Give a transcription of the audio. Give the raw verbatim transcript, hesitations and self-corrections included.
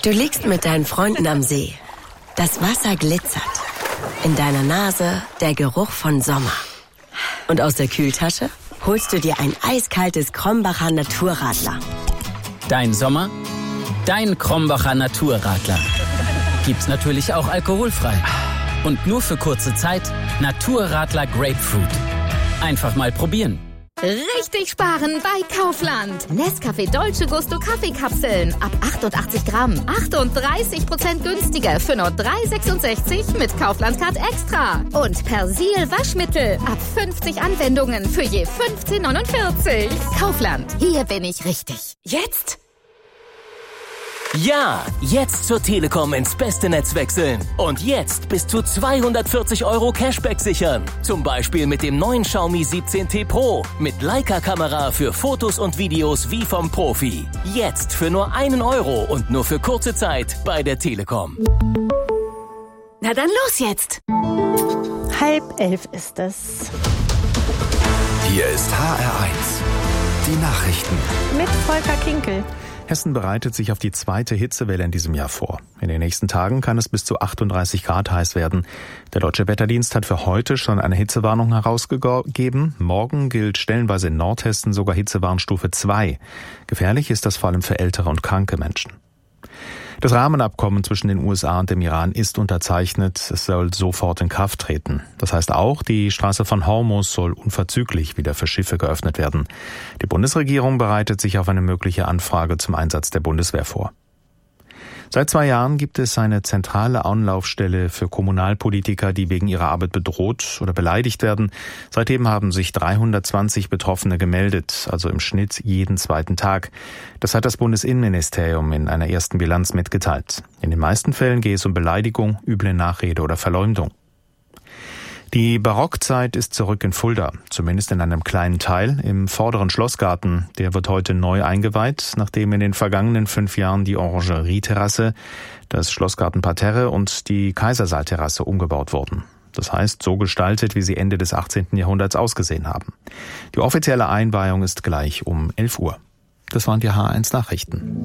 Du liegst mit deinen Freunden am See. Das Wasser glitzert. In deiner Nase der Geruch von Sommer. Und aus der Kühltasche holst du dir ein eiskaltes Krombacher Naturradler. Dein Sommer, dein Krombacher Naturradler. Gibt's natürlich auch alkoholfrei. Und nur für kurze Zeit Naturradler Grapefruit. Einfach mal probieren. Richtig sparen bei Kaufland. Nescafé Dolce Gusto Kaffeekapseln. Ab achtundachtzig Gramm. achtunddreißig Prozent günstiger für nur drei Euro sechsundsechzig mit Kaufland Card Extra. Und Persil Waschmittel. Ab fünfzig Anwendungen für je fünfzehn Euro neunundvierzig. Kaufland. Hier bin ich richtig. Jetzt? Ja, jetzt zur Telekom ins beste Netz wechseln. Und jetzt bis zu zweihundertvierzig Euro Cashback sichern. Zum Beispiel mit dem neuen Xiaomi siebzehn T Pro. Mit Leica-Kamera für Fotos und Videos wie vom Profi. Jetzt für nur einen Euro und nur für kurze Zeit bei der Telekom. Na dann los jetzt. Halb elf ist es. Hier ist H R eins. Die Nachrichten. Mit Volker Kinkel. Hessen bereitet sich auf die zweite Hitzewelle in diesem Jahr vor. In den nächsten Tagen kann es bis zu achtunddreißig Grad heiß werden. Der Deutsche Wetterdienst hat für heute schon eine Hitzewarnung herausgegeben. Morgen gilt stellenweise in Nordhessen sogar Hitzewarnstufe zwei. Gefährlich ist das vor allem für ältere und kranke Menschen. Das Rahmenabkommen zwischen den U S A und dem Iran ist unterzeichnet. Es soll sofort in Kraft treten. Das heißt auch, die Straße von Hormuz soll unverzüglich wieder für Schiffe geöffnet werden. Die Bundesregierung bereitet sich auf eine mögliche Anfrage zum Einsatz der Bundeswehr vor. Seit zwei Jahren gibt es eine zentrale Anlaufstelle für Kommunalpolitiker, die wegen ihrer Arbeit bedroht oder beleidigt werden. Seitdem haben sich dreihundertzwanzig Betroffene gemeldet, also im Schnitt jeden zweiten Tag. Das hat das Bundesinnenministerium in einer ersten Bilanz mitgeteilt. In den meisten Fällen gehe es um Beleidigung, üble Nachrede oder Verleumdung. Die Barockzeit ist zurück in Fulda, zumindest in einem kleinen Teil im vorderen Schlossgarten. Der wird heute neu eingeweiht, nachdem in den vergangenen fünf Jahren die Orangerieterrasse, das Schlossgartenparterre und die Kaisersaalterrasse umgebaut wurden. Das heißt, so gestaltet, wie sie Ende des achtzehnten Jahrhunderts ausgesehen haben. Die offizielle Einweihung ist gleich um elf Uhr. Das waren die H eins Nachrichten.